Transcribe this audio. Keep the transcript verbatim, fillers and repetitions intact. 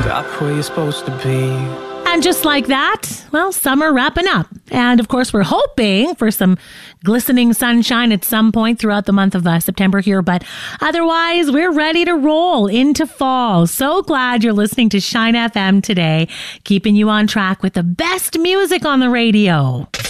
Stop where you're supposed to be. And just like that, well, summer wrapping up. And of course, we're hoping for some glistening sunshine at some point throughout the month of uh, September here. But otherwise, we're ready to roll into fall. So glad you're listening to Shine F M today, keeping you on track with the best music on the radio.